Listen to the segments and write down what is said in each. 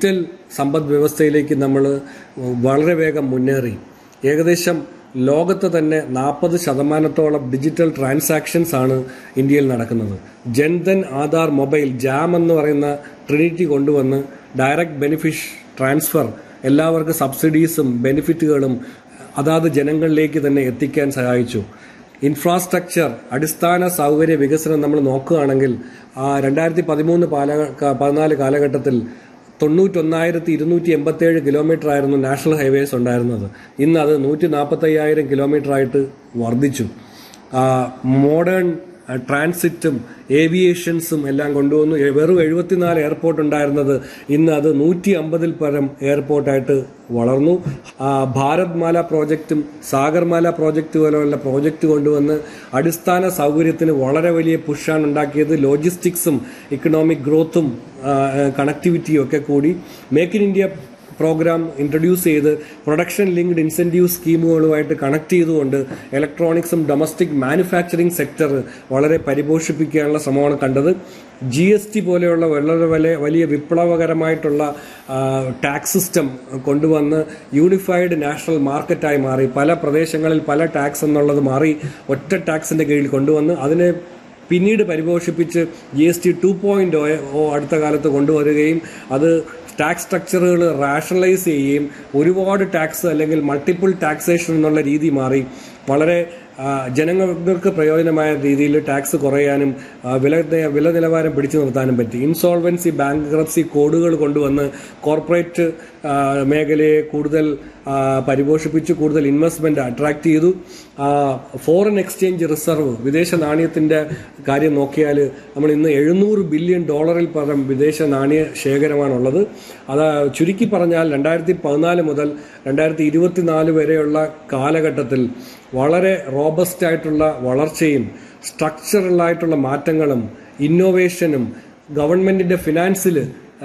Digital സമ്പദ് വ്യവസ്ഥയിലേക്ക് നമ്മൾ വളരെ വേഗം മുന്നേറി. ഏകദേശം ലോകത്ത് തന്നെ 40% ഡിജിറ്റൽ ട്രാൻസാക്ഷൻസ് ആണ് ഇന്ത്യയിൽ നടക്കുന്നത്. ജൻധൻ ആധാർ മൊബൈൽ ജാം എന്ന് പറയുന്ന ട്രിനിറ്റി കൊണ്ടുവന്ന് ഡയറക്റ്റ് ബെനിഫിറ്റ് ട്രാൻസ്ഫർ എല്ലാവർക്കും സബ്സിഡീസും ബെനിഫിറ്റുകളും അതാത് ജനങ്ങളിലേക്ക് തന്നെ എത്തിക്കാൻ സഹായിച്ചു. ഇൻഫ്രാസ്ട്രക്ചർ അടിസ്ഥാന സൗകര്യ വികസനം നമ്മൾ നോക്കുകയാണെങ്കിൽ 2013-14 കാലഘട്ടത്തിൽ 91,287 കിലോമീറ്റർ ആയിരുന്നു നാഷണൽ ഹൈവേസ് ഉണ്ടായിരുന്നത്. ഇന്ന് അത് 145,000 കിലോമീറ്റർ ആയിട്ട് വർദ്ധിച്ചു. മോഡേൺ ട്രാൻസിറ്റും ഏവിയേഷൻസും എല്ലാം കൊണ്ടുവന്നു. വെറും 74 എയർപോർട്ട് ഉണ്ടായിരുന്നത് ഇന്ന് അത് 150-ൽ പരം എയർപോർട്ടായിട്ട് വളർന്നു. ഭാരത് മാല പ്രോജക്റ്റും സാഗർമാല പ്രോജക്റ്റ് പോലെയുള്ള പ്രോജക്റ്റ് കൊണ്ടുവന്ന് അടിസ്ഥാന സൗകര്യത്തിന് വളരെ വലിയ പുഷാണ് ഉണ്ടാക്കിയത്. ലോജിസ്റ്റിക്സും ഇക്കണോമിക് ഗ്രോത്തും കണക്ടിവിറ്റിയും ഒക്കെ കൂടി make in India programme introduce ചെയ്ത് പ്രൊഡക്ഷൻ ലിങ്ക്ഡ് ഇൻസെന്റീവ് സ്കീമുകളുമായിട്ട് കണക്ട് ചെയ്തുകൊണ്ട് ഇലക്ട്രോണിക്സും ഡൊമസ്റ്റിക് മാനുഫാക്ചറിംഗ് സെക്ടർ വളരെ പരിപോഷിപ്പിക്കാനുള്ള ശ്രമമാണ് കണ്ടത്. GST പോലെയുള്ള വളരെ വലിയ വിപ്ലവകരമായിട്ടുള്ള ടാക്സ് സിസ്റ്റം കൊണ്ടുവന്ന് യൂണിഫൈഡ് നാഷണൽ മാർക്കറ്റായി മാറി. പല പ്രദേശങ്ങളിൽ പല ടാക്സ് എന്നുള്ളത് മാറി ഒറ്റ ടാക്സിന്റെ കീഴിൽ കൊണ്ടുവന്ന് അതിനെ പിന്നീട് പരിപോഷിപ്പിച്ച് GST 2.0 അടുത്ത കാലത്ത് കൊണ്ടുവരികയും അത് ടാക്സ് സ്ട്രക്ചറുകൾ റാഷണലൈസ് ചെയ്യുകയും ഒരുപാട് ടാക്സ് അല്ലെങ്കിൽ മൾട്ടിപ്പിൾ ടാക്സേഷൻ എന്നുള്ള രീതി മാറി വളരെ ജനങ്ങൾക്ക് പ്രയോജനമായ രീതിയിൽ ടാക്സ് കുറയാനും വില നിലവാരം പിടിച്ചു നിർത്താനും പറ്റി. ഇൻസോൾവൻസി ബാങ്ക്രപ്സി കോഡുകൾ കൊണ്ടുവന്ന് കോർപ്പറേറ്റ് മേഖലയെ കൂടുതൽ പരിപോഷിപ്പിച്ചു, കൂടുതൽ ഇൻവെസ്റ്റ്മെന്റ് അട്രാക്ട് ചെയ്തു. ഫോറിൻ എക്സ്ചേഞ്ച് റിസർവ് വിദേശ നാണയത്തിന്റെ കാര്യം നോക്കിയാൽ നമ്മൾ ഇന്ന് $700 ബില്യൺ പരം വിദേശ നാണയ ശേഖരമാണുള്ളത്. അത് ചുരുക്കി പറഞ്ഞാൽ 2014 മുതൽ 2024 വരെയുള്ള കാലഘട്ടത്തിൽ വളരെ റോബസ്റ്റ് ആയിട്ടുള്ള വളർച്ചയും സ്ട്രക്ചറലായിട്ടുള്ള മാറ്റങ്ങളും ഇന്നോവേഷനും ഗവൺമെന്റിന്റെ ഫിനാൻസിൽ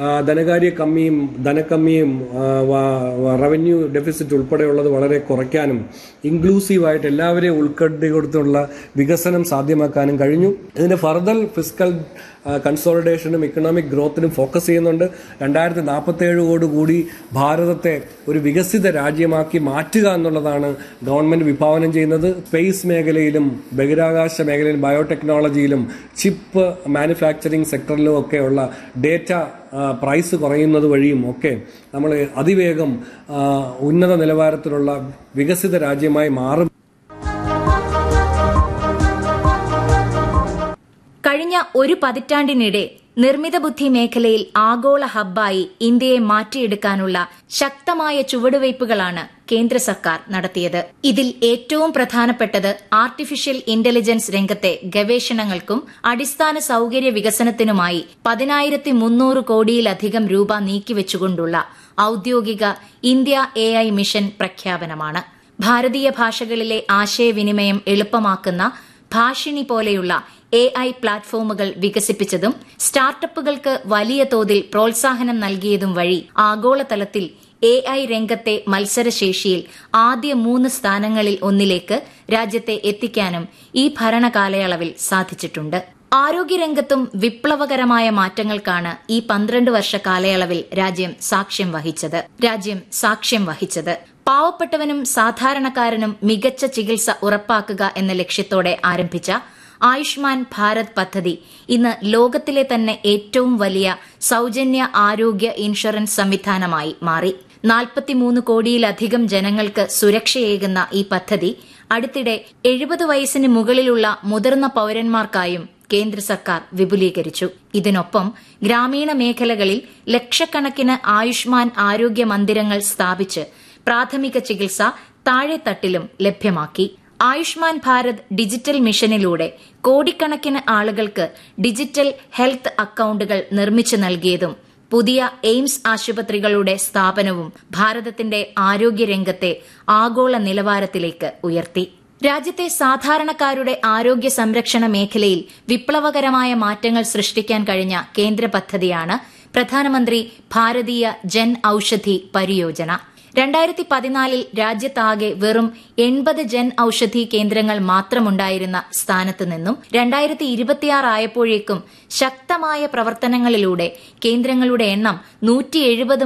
ധനക്കമ്മിയും റവന്യൂ ഡെഫിസിറ്റ് ഉൾപ്പെടെയുള്ളത് വളരെ കുറയ്ക്കാനും ഇൻക്ലൂസീവായിട്ട് എല്ലാവരെയും ഉൾക്കൊടുത്തുള്ള വികസനം സാധ്യമാക്കാനും കഴിഞ്ഞു. ഇതിന്റെ ഫർദർ ഫിസ്ക്കൽ കൺസോളിഡേഷനും ഇക്കണോമിക് ഗ്രോത്തിനും ഫോക്കസ് ചെയ്യുന്നുണ്ട്. 2047 ഭാരതത്തെ ഒരു വികസിത രാജ്യമാക്കി മാറ്റുക എന്നുള്ളതാണ് ഗവൺമെന്റ് വിഭാവനം ചെയ്യുന്നത്. സ്പേസ് മേഖലയിലും ബഹിരാകാശ മേഖലയിലും ബയോടെക്നോളജിയിലും ചിപ്പ് മാനുഫാക്ചറിംഗ് സെക്ടറിലും ഒക്കെയുള്ള ഡേറ്റ പ്രൈസ് കുറയുന്നത് വഴിയും ഒക്കെ നമ്മൾ അതിവേഗം ഉന്നത നിലവാരത്തിലുള്ള വികസിത രാജ്യമായി മാറും. കഴിഞ്ഞ ഒരു പതിറ്റാണ്ടിനിടെ നിർമ്മിത ബുദ്ധി മേഖലയിൽ ആഗോള ഹബ്ബായി ഇന്ത്യയെ മാറ്റിയെടുക്കാനുള്ള ശക്തമായ ചുവടുവയ്പുകളാണ് കേന്ദ്ര സർക്കാർ നടത്തിയത്. ഇതിൽ ഏറ്റവും പ്രധാനപ്പെട്ടത് ആർട്ടിഫിഷ്യൽ ഇന്റലിജൻസ് രംഗത്തെ ഗവേഷണങ്ങൾക്കും അടിസ്ഥാന സൌകര്യ വികസനത്തിനുമായി 10,300 കോടിയിലധികം രൂപ നീക്കിവെച്ചുകൊണ്ടുള്ള ഔദ്യോഗിക ഇന്ത്യ AI മിഷൻ പ്രഖ്യാപനമാണ്. ഭാരതീയ ഭാഷകളിലെ ആശയവിനിമയം എളുപ്പമാക്കുന്ന ഭാഷിണി പോലെയുള്ള AI പ്ലാറ്റ്ഫോമുകൾ വികസിപ്പിച്ചതും സ്റ്റാർട്ടപ്പുകൾക്ക് വലിയ തോതിൽ പ്രോത്സാഹനം നൽകിയതും വഴി ആഗോളതലത്തിൽ AI രംഗത്തെ മത്സരശേഷിയിൽ ആദ്യ 3 സ്ഥാനങ്ങളിൽ ഒന്നിലേക്ക് രാജ്യത്തെ എത്തിക്കാനും ഈ ഭരണകാലയളവിൽ സാധിച്ചിട്ടുണ്ട്. ആരോഗ്യരംഗത്തും വിപ്ലവകരമായ മാറ്റങ്ങൾക്കാണ് ഈ 12 വർഷ കാലയളവിൽ രാജ്യം സാക്ഷ്യം വഹിച്ചത്. പാവപ്പെട്ടവനും സാധാരണക്കാരനും മികച്ച ചികിത്സ ഉറപ്പാക്കുക എന്ന ലക്ഷ്യത്തോടെ ആരംഭിച്ച ആയുഷ്മാൻ ഭാരത് പദ്ധതി ഇന്ന് ലോകത്തിലെ തന്നെ ഏറ്റവും വലിയ സൌജന്യ ആരോഗ്യ ഇൻഷുറൻസ് സംവിധാനമായി മാറി. 43 കോടിയിലധികം ജനങ്ങൾക്ക് സുരക്ഷയേകുന്ന ഈ പദ്ധതി അടുത്തിടെ 70 വയസ്സിന് മുകളിലുള്ള മുതിർന്ന പൌരന്മാർക്കായും കേന്ദ്ര സർക്കാർ വിപുലീകരിച്ചു. ഇതിനൊപ്പം ഗ്രാമീണ മേഖലകളിൽ ലക്ഷക്കണക്കിന് ആയുഷ്മാൻ ആരോഗ്യ മന്ദിരങ്ങൾ സ്ഥാപിച്ച് പ്രാഥമിക ചികിത്സ താഴെത്തട്ടിലും ലഭ്യമാക്കി. ആയുഷ്മാൻ ഭാരത് ഡിജിറ്റൽ മിഷനിലൂടെ കോടിക്കണക്കിന് ആളുകൾക്ക് ഡിജിറ്റൽ ഹെൽത്ത് അക്കൌണ്ടുകൾ നിർമ്മിച്ചു നൽകിയതും പുതിയ എയിംസ് ആശുപത്രികളുടെ സ്ഥാപനവും ഭാരതത്തിന്റെ ആരോഗ്യരംഗത്തെ ആഗോള നിലവാരത്തിലേക്ക് ഉയർത്തി. രാജ്യത്തെ സാധാരണക്കാരുടെ ആരോഗ്യ സംരക്ഷണ മേഖലയിൽ വിപ്ലവകരമായ മാറ്റങ്ങൾ സൃഷ്ടിക്കാൻ കഴിഞ്ഞ കേന്ദ്ര പദ്ധതിയാണ് പ്രധാനമന്ത്രി ഭാരതീയ ജൻ ഔഷധി പരിയോജന. 2014 രാജ്യത്താകെ വെറും 80 ജൻ ഔഷധി കേന്ദ്രങ്ങൾ മാത്രമുണ്ടായിരുന്ന സ്ഥാനത്ത് നിന്നും 2026 ആയപ്പോഴേക്കും ശക്തമായ പ്രവർത്തനങ്ങളിലൂടെ കേന്ദ്രങ്ങളുടെ എണ്ണം 170